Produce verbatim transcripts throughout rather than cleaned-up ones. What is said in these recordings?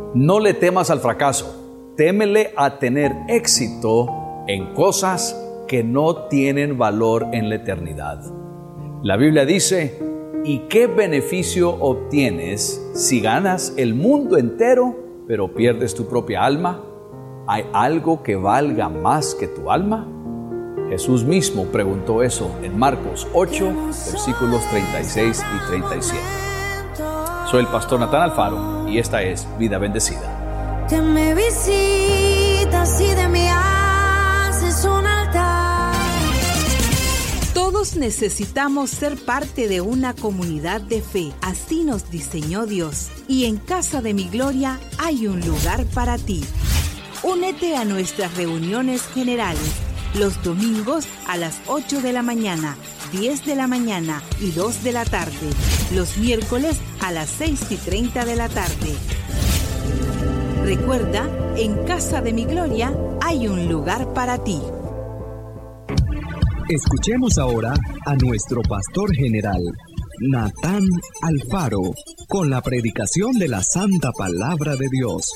No le temas al fracaso, témele a tener éxito en cosas que no tienen valor en la eternidad. La Biblia dice: ¿y qué beneficio obtienes si ganas el mundo entero, pero pierdes tu propia alma? ¿Hay algo que valga más que tu alma? Jesús mismo preguntó eso en Marcos ocho, versículos treinta y seis y treinta y siete. Soy el pastor Natán Alfaro y esta es Vida Bendecida. Que me visitas y de mí haces un altar. Todos necesitamos ser parte de una comunidad de fe. Así nos diseñó Dios. Y en Casa de Mi Gloria hay un lugar para ti. Únete a nuestras reuniones generales los domingos a las ocho de la mañana, diez de la mañana y dos de la tarde. Los miércoles a las seis y treinta de la tarde. Recuerda, en Casa de Mi Gloria hay un lugar para ti. Escuchemos ahora a nuestro pastor general, Natán Alfaro, con la predicación de la Santa Palabra de Dios.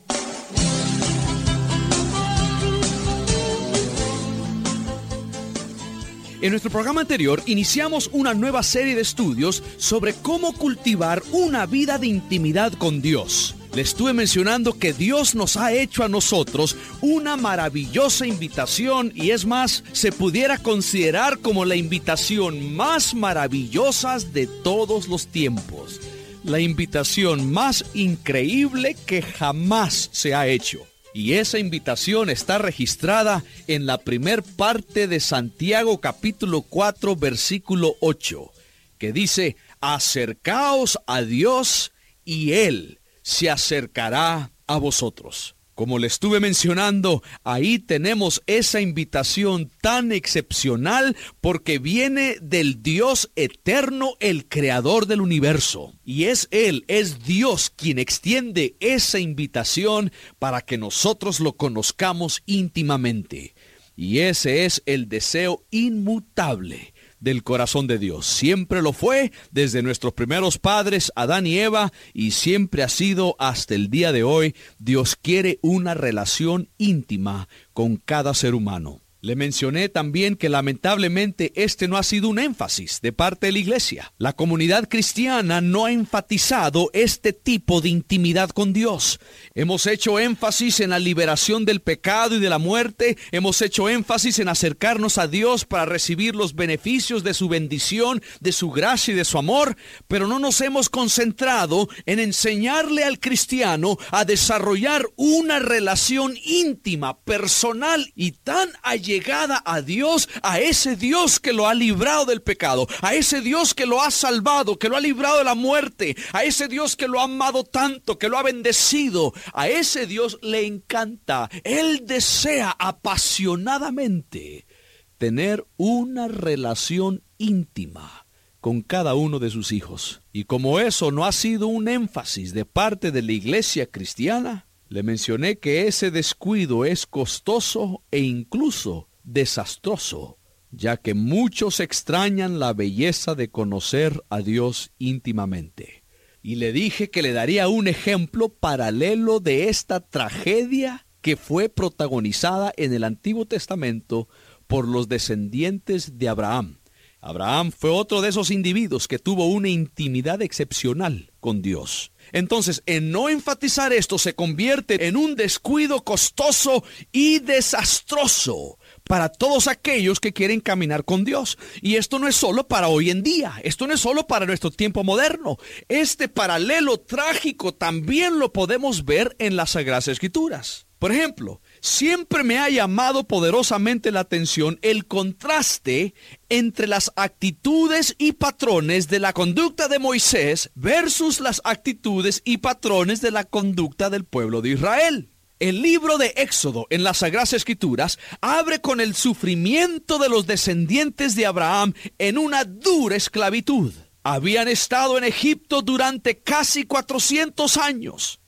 En nuestro programa anterior iniciamos una nueva serie de estudios sobre cómo cultivar una vida de intimidad con Dios. Le estuve mencionando que Dios nos ha hecho a nosotros una maravillosa invitación y es más, se pudiera considerar como la invitación más maravillosa de todos los tiempos. La invitación más increíble que jamás se ha hecho. Y esa invitación está registrada en la primer parte de Santiago capítulo cuatro versículo ocho, que dice: acercaos a Dios y Él se acercará a vosotros. Como le estuve mencionando, ahí tenemos esa invitación tan excepcional porque viene del Dios eterno, el creador del universo. Y es Él, es Dios quien extiende esa invitación para que nosotros lo conozcamos íntimamente. Y ese es el deseo inmutable del corazón de Dios. Siempre lo fue desde nuestros primeros padres, Adán y Eva, y siempre ha sido hasta el día de hoy. Dios quiere una relación íntima con cada ser humano. Le mencioné también que lamentablemente este no ha sido un énfasis de parte de la iglesia. La comunidad cristiana no ha enfatizado este tipo de intimidad con Dios. Hemos hecho énfasis en la liberación del pecado y de la muerte. Hemos hecho énfasis en acercarnos a Dios para recibir los beneficios de su bendición, de su gracia y de su amor. Pero no nos hemos concentrado en enseñarle al cristiano a desarrollar una relación íntima, personal y tan allegada llegada a Dios, a ese Dios que lo ha librado del pecado, a ese Dios que lo ha salvado, que lo ha librado de la muerte, a ese Dios que lo ha amado tanto, que lo ha bendecido. A ese Dios le encanta, Él desea apasionadamente tener una relación íntima con cada uno de sus hijos. Y como eso no ha sido un énfasis de parte de la iglesia cristiana, le mencioné que ese descuido es costoso e incluso desastroso, ya que muchos extrañan la belleza de conocer a Dios íntimamente. Y le dije que le daría un ejemplo paralelo de esta tragedia que fue protagonizada en el Antiguo Testamento por los descendientes de Abraham. Abraham fue otro de esos individuos que tuvo una intimidad excepcional con Dios. Entonces, en no enfatizar esto se convierte en un descuido costoso y desastroso para todos aquellos que quieren caminar con Dios. Y esto no es solo para hoy en día, esto no es solo para nuestro tiempo moderno. Este paralelo trágico también lo podemos ver en las Sagradas Escrituras. Por ejemplo, siempre me ha llamado poderosamente la atención el contraste entre las actitudes y patrones de la conducta de Moisés versus las actitudes y patrones de la conducta del pueblo de Israel. El libro de Éxodo en las Sagradas Escrituras abre con el sufrimiento de los descendientes de Abraham en una dura esclavitud. Habían estado en Egipto durante casi cuatrocientos años.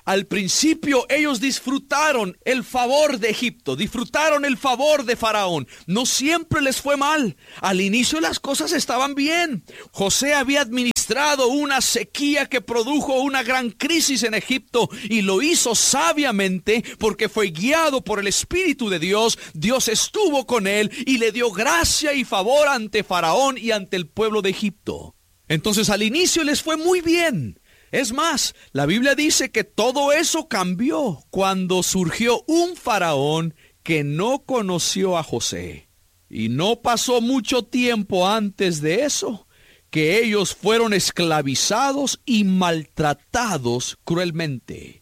Al principio ellos disfrutaron el favor de Egipto, disfrutaron el favor de Faraón. No siempre les fue mal. Al inicio las cosas estaban bien. José había administrado una sequía que produjo una gran crisis en Egipto y lo hizo sabiamente porque fue guiado por el Espíritu de Dios. Dios estuvo con él y le dio gracia y favor ante Faraón y ante el pueblo de Egipto. Entonces al inicio les fue muy bien. Es más, la Biblia dice que todo eso cambió cuando surgió un faraón que no conoció a José. Y no pasó mucho tiempo antes de eso que ellos fueron esclavizados y maltratados cruelmente.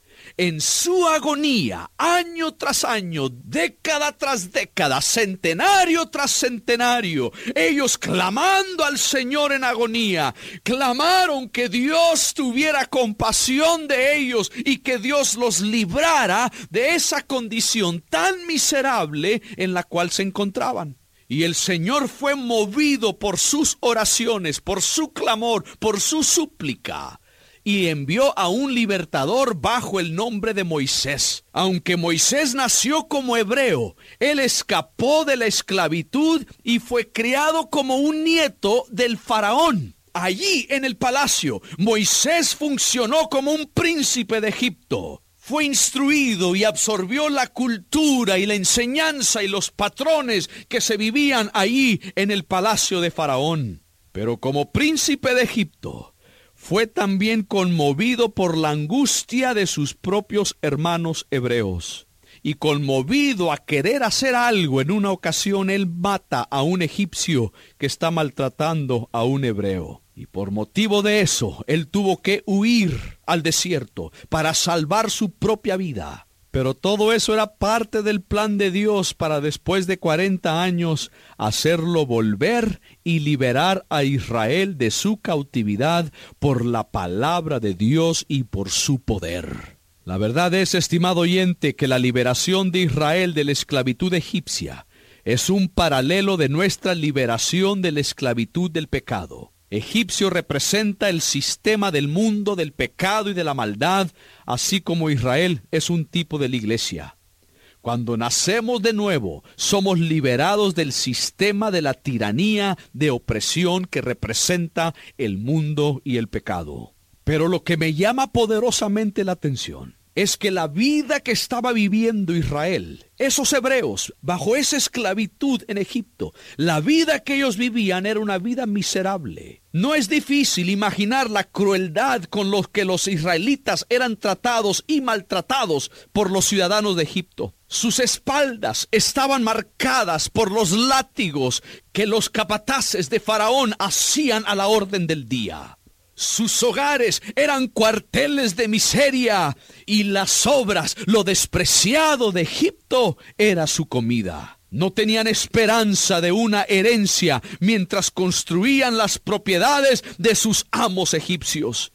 En su agonía, año tras año, década tras década, centenario tras centenario, ellos clamando al Señor en agonía, clamaron que Dios tuviera compasión de ellos y que Dios los librara de esa condición tan miserable en la cual se encontraban. Y el Señor fue movido por sus oraciones, por su clamor, por su súplica, y envió a un libertador bajo el nombre de Moisés. Aunque Moisés nació como hebreo, él escapó de la esclavitud y fue criado como un nieto del faraón. Allí en el palacio, Moisés funcionó como un príncipe de Egipto. Fue instruido y absorbió la cultura y la enseñanza y los patrones que se vivían allí en el palacio de Faraón. Pero como príncipe de Egipto, fue también conmovido por la angustia de sus propios hermanos hebreos. Y conmovido a querer hacer algo, en una ocasión él mata a un egipcio que está maltratando a un hebreo. Y por motivo de eso, él tuvo que huir al desierto para salvar su propia vida. Pero todo eso era parte del plan de Dios para después de cuarenta años hacerlo volver y liberar a Israel de su cautividad por la palabra de Dios y por su poder. La verdad es, estimado oyente, que la liberación de Israel de la esclavitud egipcia es un paralelo de nuestra liberación de la esclavitud del pecado. Egipcio representa el sistema del mundo, del pecado y de la maldad, así como Israel es un tipo de la iglesia. Cuando nacemos de nuevo, somos liberados del sistema de la tiranía, de opresión que representa el mundo y el pecado. Pero lo que me llama poderosamente la atención es que la vida que estaba viviendo Israel, esos hebreos, bajo esa esclavitud en Egipto, la vida que ellos vivían era una vida miserable. No es difícil imaginar la crueldad con los que los israelitas eran tratados y maltratados por los ciudadanos de Egipto. Sus espaldas estaban marcadas por los látigos que los capataces de Faraón hacían a la orden del día. Sus hogares eran cuarteles de miseria y las obras, lo despreciado de Egipto, era su comida. No tenían esperanza de una herencia mientras construían las propiedades de sus amos egipcios.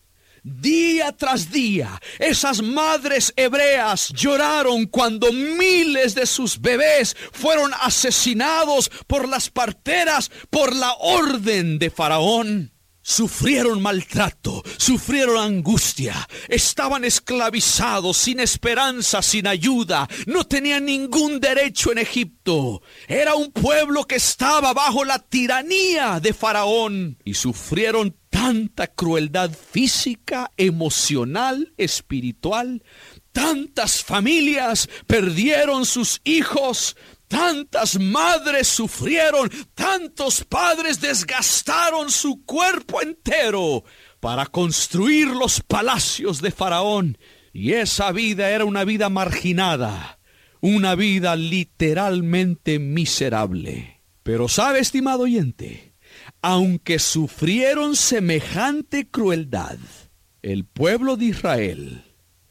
Día tras día, esas madres hebreas lloraron cuando miles de sus bebés fueron asesinados por las parteras por la orden de Faraón. Sufrieron maltrato, sufrieron angustia, estaban esclavizados, sin esperanza, sin ayuda, no tenían ningún derecho en Egipto. Era un pueblo que estaba bajo la tiranía de Faraón y sufrieron tanta crueldad física, emocional, espiritual. Tantas familias perdieron sus hijos. Tantas madres sufrieron, tantos padres desgastaron su cuerpo entero para construir los palacios de Faraón. Y esa vida era una vida marginada, una vida literalmente miserable. Pero sabe, estimado oyente, aunque sufrieron semejante crueldad, el pueblo de Israel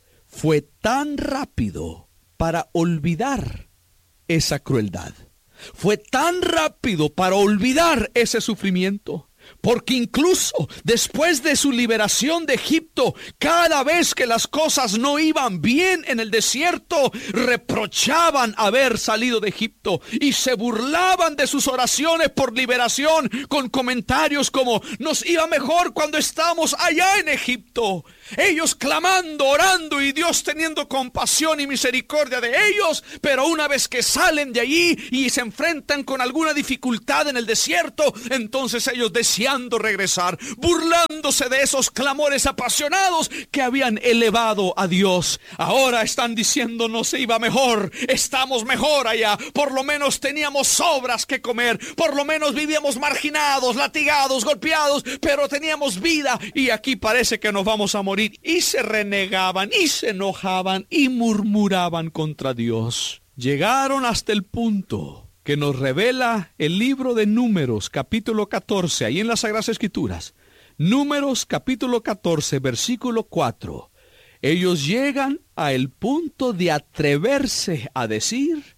fue tan rápido para olvidar esa crueldad. Fue tan rápido para olvidar ese sufrimiento, porque incluso después de su liberación de Egipto, cada vez que las cosas no iban bien en el desierto, reprochaban haber salido de Egipto y se burlaban de sus oraciones por liberación con comentarios como: nos iba mejor cuando estábamos allá en Egipto. ellos clamando, orando y Dios teniendo compasión y misericordia de ellos. Pero una vez que salen de allí y se enfrentan con alguna dificultad en el desierto, entonces ellos deseando regresar, burlándose de esos clamores apasionados que habían elevado a Dios, ahora están diciendo: no se iba mejor, estamos mejor allá, por lo menos teníamos sobras que comer, por lo menos vivíamos marginados, latigados, golpeados, pero teníamos vida, y aquí parece que nos vamos a morir. Y se renegaban y se enojaban y murmuraban contra Dios. Llegaron hasta el punto que nos revela el libro de Números, capítulo catorce, ahí en las Sagradas Escrituras. Números, capítulo catorce, versículo cuatro. Ellos llegan a el punto de atreverse a decir: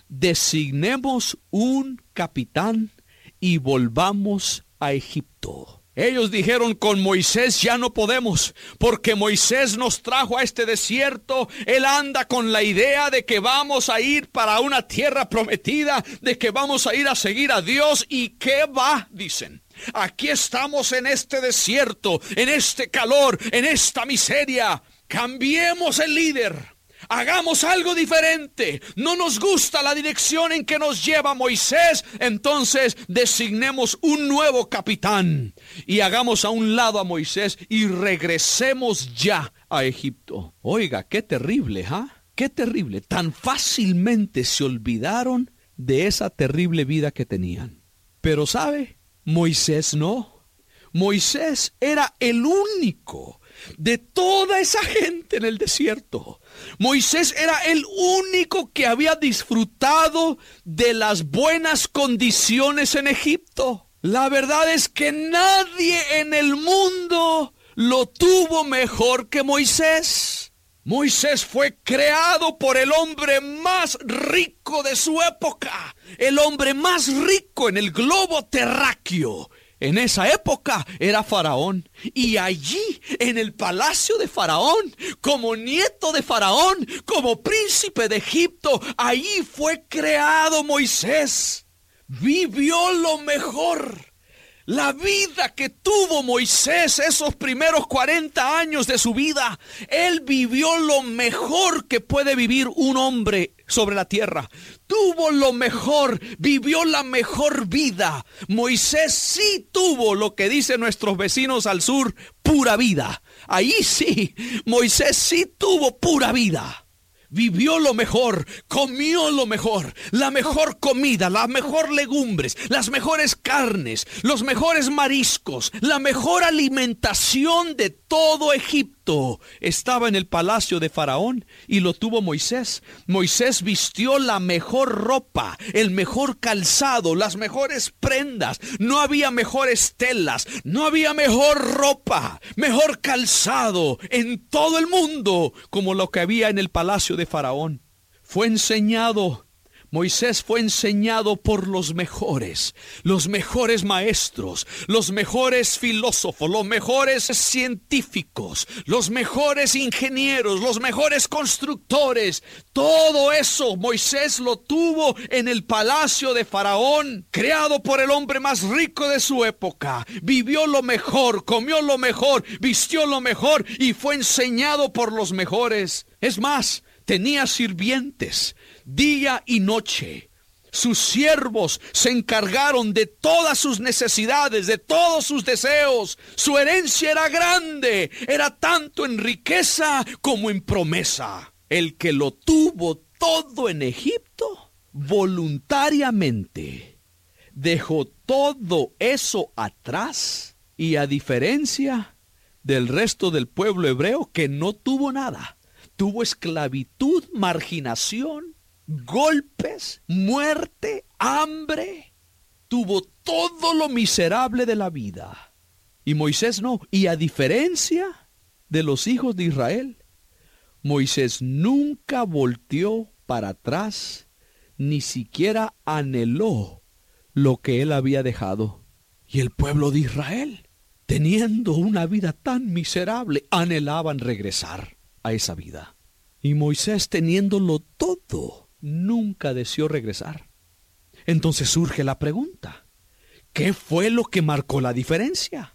designemos un capitán y volvamos a Egipto. Ellos dijeron: con Moisés ya no podemos, porque Moisés nos trajo a este desierto. Él anda con la idea de que vamos a ir para una tierra prometida, de que vamos a ir a seguir a Dios. ¿Y qué va? Dicen. Aquí estamos en este desierto, en este calor, en esta miseria. Cambiemos el líder. Hagamos algo diferente. No nos gusta la dirección en que nos lleva Moisés. Entonces designemos un nuevo capitán y hagamos a un lado a Moisés y regresemos ya a Egipto. Oiga, qué terrible, ¿ah? ¿eh? Qué terrible. Tan fácilmente se olvidaron de esa terrible vida que tenían. Pero ¿sabe? Moisés no. Moisés era el único de toda esa gente en el desierto. Moisés era el único que había disfrutado de las buenas condiciones en Egipto. La verdad es que nadie en el mundo lo tuvo mejor que Moisés. Moisés fue creado por el hombre más rico de su época, el hombre más rico en el globo terráqueo. En esa época era Faraón, y allí en el palacio de Faraón, como nieto de Faraón, como príncipe de Egipto, allí fue creado Moisés. Vivió lo mejor. La vida que tuvo Moisés esos primeros cuarenta años de su vida, él vivió lo mejor que puede vivir un hombre sobre la tierra. Tuvo lo mejor, vivió la mejor vida. Moisés sí tuvo lo que dicen nuestros vecinos al sur, pura vida. Ahí sí, Moisés sí tuvo pura vida. Vivió lo mejor, comió lo mejor, la mejor comida, las mejores legumbres, las mejores carnes, los mejores mariscos, la mejor alimentación de todo Egipto. Estaba en el palacio de Faraón y lo tuvo Moisés. Moisés vistió la mejor ropa, el mejor calzado, las mejores prendas. No había mejores telas, no había mejor ropa, mejor calzado en todo el mundo como lo que había en el palacio de Faraón. Fue enseñado, Moisés fue enseñado por los mejores, los mejores maestros, los mejores filósofos, los mejores científicos, los mejores ingenieros, los mejores constructores. Todo eso Moisés lo tuvo en el palacio de Faraón, creado por el hombre más rico de su época. Vivió lo mejor, comió lo mejor, vistió lo mejor y fue enseñado por los mejores. Es más, tenía sirvientes día y noche. Sus siervos se encargaron de todas sus necesidades, de todos sus deseos. Su herencia era grande, era tanto en riqueza como en promesa. El que lo tuvo todo en Egipto, voluntariamente dejó todo eso atrás, y a diferencia del resto del pueblo hebreo que no tuvo nada, tuvo esclavitud, marginación, golpes, muerte, hambre. Tuvo todo lo miserable de la vida. Y Moisés no. Y a diferencia de los hijos de Israel, Moisés nunca volteó para atrás, ni siquiera anheló lo que él había dejado. Y el pueblo de Israel, teniendo una vida tan miserable, anhelaban regresar a esa vida. Y Moisés, teniéndolo todo, nunca deseó regresar. Entonces surge la pregunta: ¿qué fue lo que marcó la diferencia?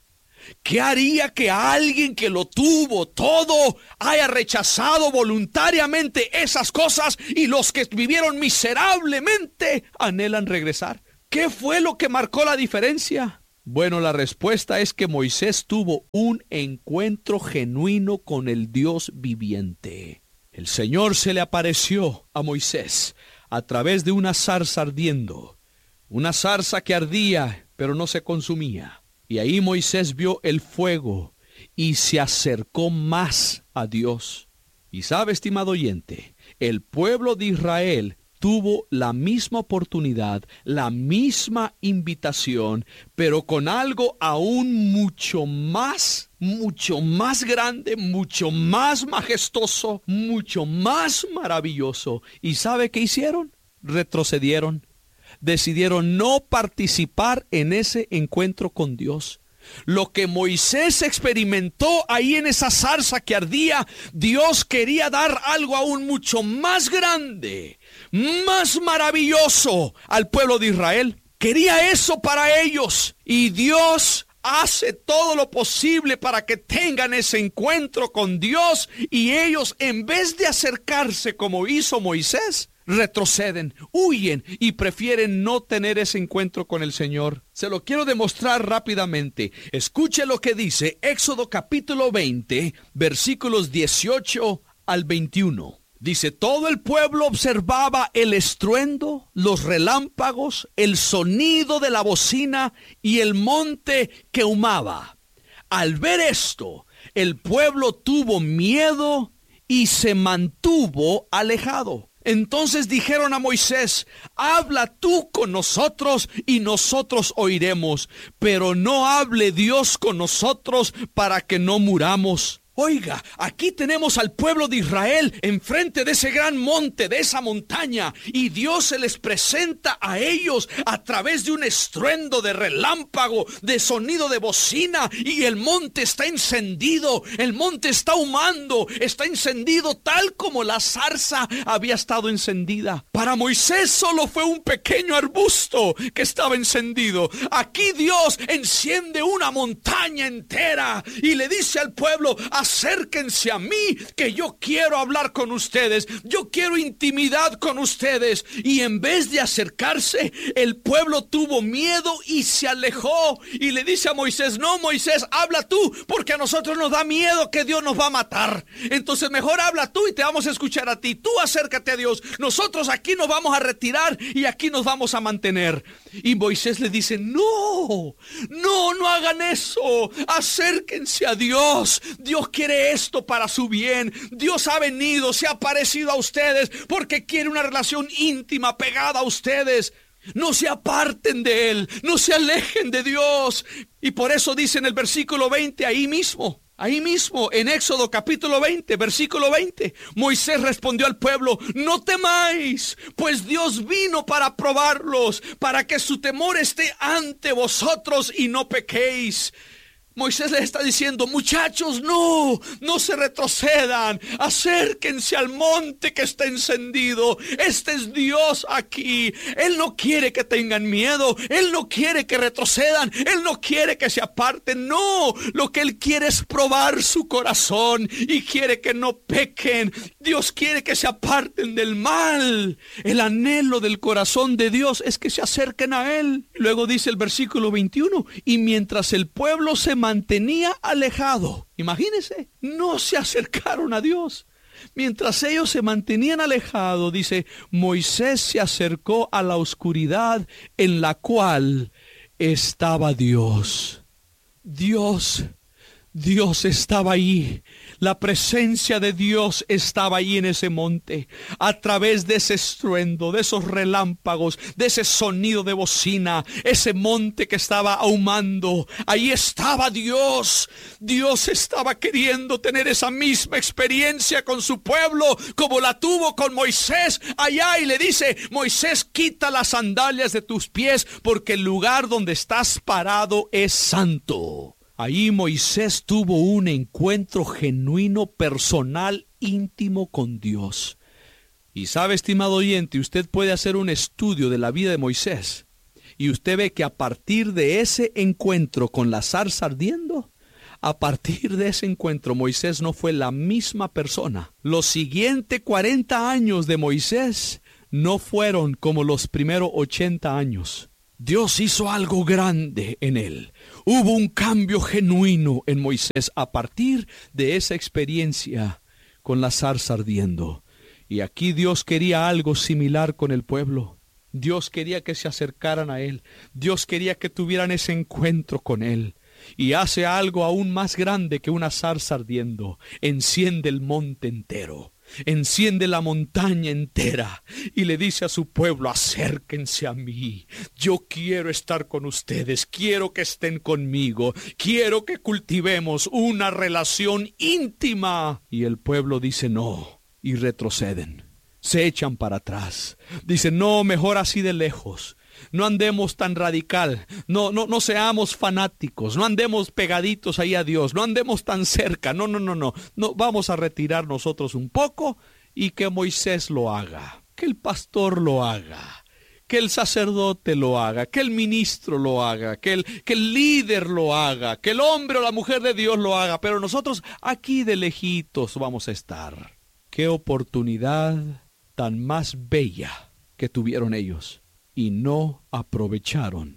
¿Qué haría que alguien que lo tuvo todo haya rechazado voluntariamente esas cosas y los que vivieron miserablemente anhelan regresar? ¿Qué fue lo que marcó la diferencia? Bueno, la respuesta es que Moisés tuvo un encuentro genuino con el Dios viviente. El Señor se le apareció a Moisés a través de una zarza ardiendo, una zarza que ardía pero no se consumía. Y ahí Moisés vio el fuego y se acercó más a Dios. Y sabe, estimado oyente, el pueblo de Israel tuvo la misma oportunidad, la misma invitación, pero con algo aún mucho más, mucho más grande, mucho más majestuoso, mucho más maravilloso. ¿Y sabe qué hicieron? Retrocedieron. Decidieron no participar en ese encuentro con Dios. Lo que Moisés experimentó ahí en esa zarza que ardía, Dios quería dar algo aún mucho más grande, más maravilloso al pueblo de Israel. Quería eso para ellos, y Dios hace todo lo posible para que tengan ese encuentro con Dios, y ellos, en vez de acercarse como hizo Moisés, retroceden, huyen y prefieren no tener ese encuentro con el Señor. Se lo quiero demostrar rápidamente. Escuche lo que dice Éxodo capítulo veinte, versículos dieciocho al veintiuno. Dice: todo el pueblo observaba el estruendo, los relámpagos, el sonido de la bocina y el monte que humaba. Al ver esto, el pueblo tuvo miedo y se mantuvo alejado. Entonces dijeron a Moisés: habla tú con nosotros y nosotros oiremos, pero no hable Dios con nosotros para que no muramos. Oiga, aquí tenemos al pueblo de Israel enfrente de ese gran monte, de esa montaña, y Dios se les presenta a ellos a través de un estruendo de relámpago, de sonido de bocina, y el monte está encendido, el monte está humando, está encendido tal como la zarza había estado encendida. Para Moisés solo fue un pequeño arbusto que estaba encendido. Aquí Dios enciende una montaña entera y le dice al pueblo: acérquense a mí, que yo quiero hablar con ustedes, yo quiero intimidad con ustedes. Y en vez de acercarse, el pueblo tuvo miedo y se alejó, y le dice a Moisés: no, Moisés, habla tú, porque a nosotros nos da miedo que Dios nos va a matar. Entonces mejor habla tú y te vamos a escuchar a ti. Tú acércate a Dios, nosotros aquí nos vamos a retirar y aquí nos vamos a mantener. Y Moisés le dice: no, no, no hagan eso, acérquense a Dios. Dios quiere esto para su bien. Dios ha venido, se ha parecido a ustedes porque quiere una relación íntima, pegada a ustedes. No se aparten de Él, no se alejen de Dios. Y por eso dice en el versículo veinte, ahí mismo, ahí mismo, en Éxodo capítulo veinte, versículo veinte, Moisés respondió al pueblo: no temáis, pues Dios vino para probarlos, para que su temor esté ante vosotros y no pequéis. Moisés les está diciendo: muchachos, no, no se retrocedan, acérquense al monte que está encendido. Este es Dios aquí. Él no quiere que tengan miedo, Él no quiere que retrocedan, Él no quiere que se aparten. No, lo que Él quiere es probar su corazón y quiere que no pequen. Dios quiere que se aparten del mal. El anhelo del corazón de Dios es que se acerquen a Él. Luego dice el versículo veintiuno: y mientras el pueblo se mantenía alejado, imagínense, no se acercaron a Dios. Mientras ellos se mantenían alejados, dice, Moisés se acercó a la oscuridad en la cual estaba Dios. Dios, Dios estaba ahí. La presencia de Dios estaba ahí en ese monte, a través de ese estruendo, de esos relámpagos, de ese sonido de bocina, ese monte que estaba ahumando. Ahí estaba Dios. Dios estaba queriendo tener esa misma experiencia con su pueblo como la tuvo con Moisés allá, y le dice: Moisés, quita las sandalias de tus pies, porque el lugar donde estás parado es santo. Ahí Moisés tuvo un encuentro genuino, personal, íntimo con Dios. Y sabe, estimado oyente, usted puede hacer un estudio de la vida de Moisés, y usted ve que a partir de ese encuentro con la zarza ardiendo, A partir de ese encuentro, Moisés no fue la misma persona. Los siguientes cuarenta años de Moisés no fueron como los primeros ochenta años. Dios hizo algo grande en él. Hubo un cambio genuino en Moisés a partir de esa experiencia con la zarza ardiendo. Y aquí Dios quería algo similar con el pueblo. Dios quería que se acercaran a Él. Dios quería que tuvieran ese encuentro con Él. Y hace algo aún más grande que una zarza ardiendo. Enciende el monte entero. Enciende la montaña entera. Y le dice a su pueblo, acérquense a mí. Yo quiero estar con ustedes. Quiero que estén conmigo. Quiero que cultivemos una relación íntima. Y el pueblo dice no. Y retroceden. Se echan para atrás. Dicen, no, mejor así de lejos. No andemos tan radical. No, no, no seamos fanáticos. No andemos pegaditos ahí a Dios. No andemos tan cerca. No, no, no, no. No, vamos a retirar nosotros un poco y que Moisés lo haga. Que el pastor lo haga. Que el sacerdote lo haga. Que el ministro lo haga. Que el, que el líder lo haga. Que el hombre o la mujer de Dios lo haga. Pero nosotros aquí de lejitos vamos a estar. Qué oportunidad tan más bella que tuvieron ellos y no aprovecharon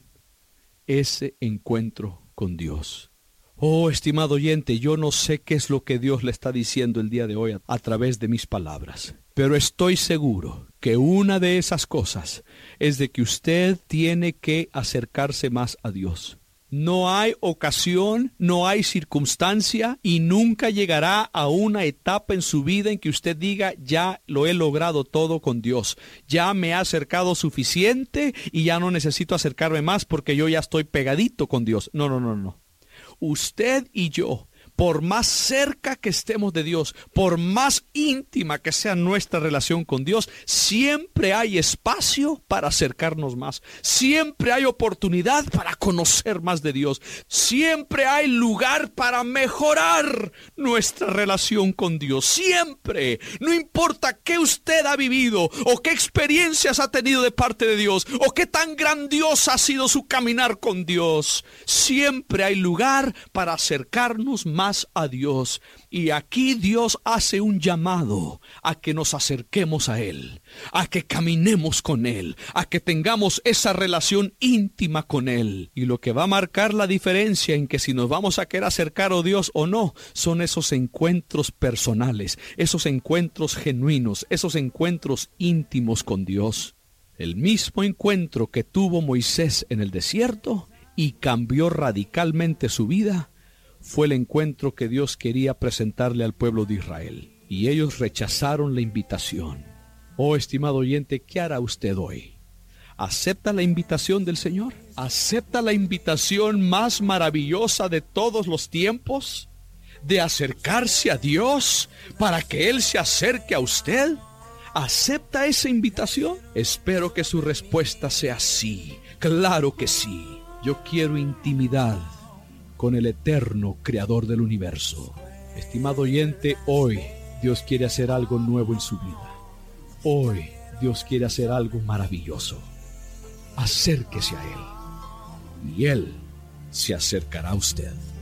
ese encuentro con Dios. Oh, estimado oyente, yo no sé qué es lo que Dios le está diciendo el día de hoy a, a través de mis palabras, pero estoy seguro que una de esas cosas es de que usted tiene que acercarse más a Dios. No hay ocasión, no hay circunstancia y nunca llegará a una etapa en su vida en que usted diga, ya lo he logrado todo con Dios. Ya me he acercado suficiente y ya no necesito acercarme más porque yo ya estoy pegadito con Dios. No, no, no, no. Usted y yo, por más cerca que estemos de Dios, por más íntima que sea nuestra relación con Dios, siempre hay espacio para acercarnos más. Siempre hay oportunidad para conocer más de Dios. Siempre hay lugar para mejorar nuestra relación con Dios. Siempre. No importa qué usted ha vivido o qué experiencias ha tenido de parte de Dios o qué tan grandiosa ha sido su caminar con Dios. Siempre hay lugar para acercarnos más a Dios. Y aquí Dios hace un llamado a que nos acerquemos a Él, a que caminemos con Él, a que tengamos esa relación íntima con Él. Y lo que va a marcar la diferencia en que si nos vamos a querer acercar a Dios o no, son esos encuentros personales, esos encuentros genuinos, esos encuentros íntimos con Dios. El mismo encuentro que tuvo Moisés en el desierto y cambió radicalmente su vida, fue el encuentro que Dios quería presentarle al pueblo de Israel. Y ellos rechazaron la invitación. Oh, estimado oyente, ¿qué hará usted hoy? ¿Acepta la invitación del Señor? ¿Acepta la invitación más maravillosa de todos los tiempos? ¿De acercarse a Dios para que Él se acerque a usted? ¿Acepta esa invitación? Espero que su respuesta sea sí. Claro que sí. Yo quiero intimidad con el eterno creador del universo. Estimado oyente, hoy Dios quiere hacer algo nuevo en su vida. Hoy Dios quiere hacer algo maravilloso. Acérquese a Él y Él se acercará a usted.